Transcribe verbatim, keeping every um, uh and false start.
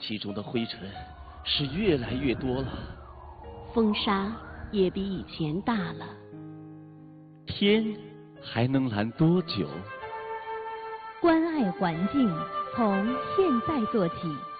气中的灰尘是越来越多了， 风沙也比以前大了。 天还能蓝多久？ 关爱环境，从现在做起。